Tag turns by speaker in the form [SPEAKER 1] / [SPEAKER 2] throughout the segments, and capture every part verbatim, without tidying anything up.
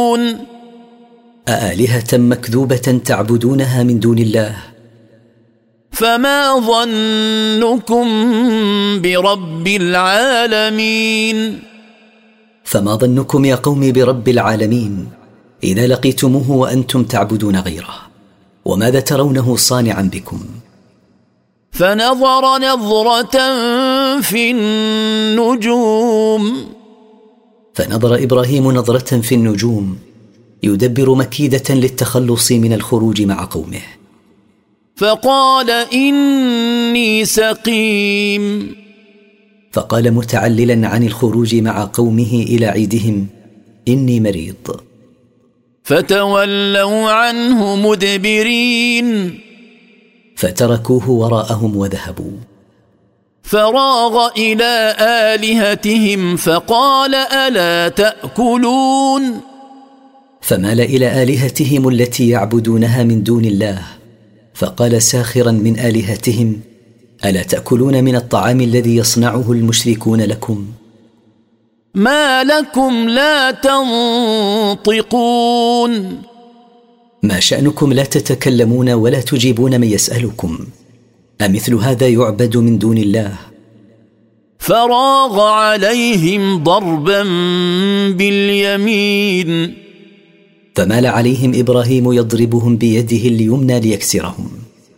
[SPEAKER 1] أآلهة مكذوبة تعبدونها من دون الله؟
[SPEAKER 2] فما ظنكم برب العالمين؟
[SPEAKER 1] فما ظنكم يا قوم برب العالمين إذا لقيتموه وأنتم تعبدون غيره؟ وماذا ترونه صانعا بكم؟
[SPEAKER 2] فنظر نظرة في النجوم
[SPEAKER 1] فنظر إبراهيم نظرة في النجوم يدبر مكيدة للتخلص من الخروج مع قومه،
[SPEAKER 2] فقال إني سقيم.
[SPEAKER 1] فقال متعللا عن الخروج مع قومه إلى عيدهم: إني مريض.
[SPEAKER 2] فتولوا عنه مدبرين،
[SPEAKER 1] فتركوه وراءهم وذهبوا.
[SPEAKER 2] فراغ إلى آلهتهم فقال ألا تأكلون؟
[SPEAKER 1] فمال إلى آلهتهم التي يعبدونها من دون الله فقال ساخرا من آلهتهم: ألا تأكلون من الطعام الذي يصنعه المشركون لكم؟
[SPEAKER 2] ما لكم لا تنطقون؟
[SPEAKER 1] ما شأنكم لا تتكلمون ولا تجيبون من يسألكم؟ أمثل هذا يعبد من دون الله؟
[SPEAKER 2] فراغ عليهم ضربا باليمين،
[SPEAKER 1] فمال عليهم إبراهيم يضربهم بيده اليمنى ليكسرهم.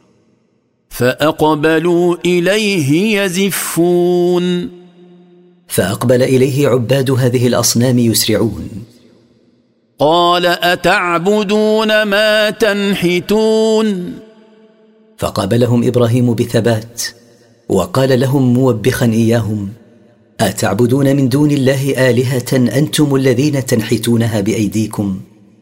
[SPEAKER 2] فأقبلوا إليه يزفون،
[SPEAKER 1] فأقبل إليه عباد هذه الأصنام يسرعون.
[SPEAKER 2] قال أتعبدون ما تنحتون؟
[SPEAKER 1] فقابلهم إبراهيم بثبات وقال لهم موبخا إياهم: أتعبدون من دون الله آلهة أنتم الذين تنحتونها بأيديكم؟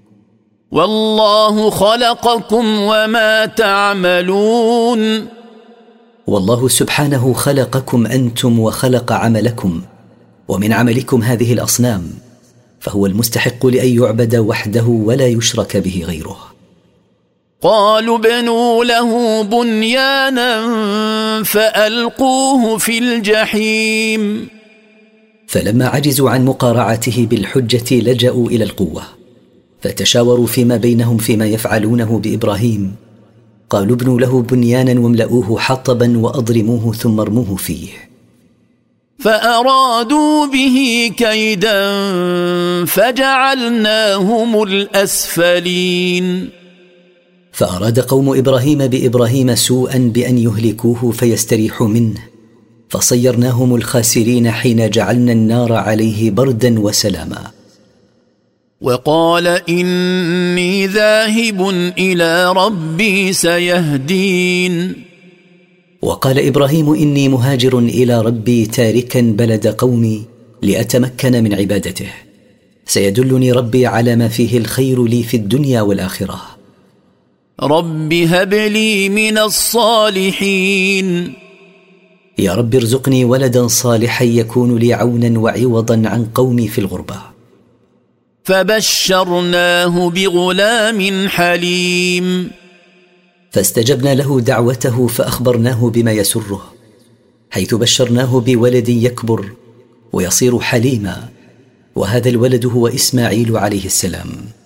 [SPEAKER 2] والله خلقكم وما تعملون.
[SPEAKER 1] والله سبحانه خلقكم أنتم وخلق عملكم، ومن عملكم هذه الأصنام، فهو المستحق لأن يعبد وحده ولا يشرك به غيره.
[SPEAKER 2] قالوا ابنوا له بنيانا فألقوه في الجحيم.
[SPEAKER 1] فلما عجزوا عن مقارعته بالحجة لجأوا إلى القوة، فتشاوروا فيما بينهم فيما يفعلونه بإبراهيم. قالوا ابنوا له بنيانا واملؤوه حطبا وأضرموه ثم ارموه فيه.
[SPEAKER 2] فأرادوا به كيدا فجعلناهم الأسفلين.
[SPEAKER 1] فأراد قوم إبراهيم بإبراهيم سوءا بأن يهلكوه فيستريحوا منه، فصيرناهم الخاسرين حين جعلنا النار عليه بردا وسلاما.
[SPEAKER 2] وقال إني ذاهب إلى ربي سيهدين.
[SPEAKER 1] وقال إبراهيم إني مهاجر إلى ربي تاركا بلد قومي لأتمكن من عبادته، سيدلني ربي على ما فيه الخير لي في الدنيا والآخرة.
[SPEAKER 2] رب هب لي من الصالحين.
[SPEAKER 1] يا رب ارزقني ولدا صالحا يكون لي عونا وعوضا عن قومي في الغربة.
[SPEAKER 2] فبشرناه بغلام حليم.
[SPEAKER 1] فاستجبنا له دعوته فأخبرناه بما يسره، حيث بشرناه بولد يكبر ويصير حليما، وهذا الولد هو إسماعيل عليه السلام.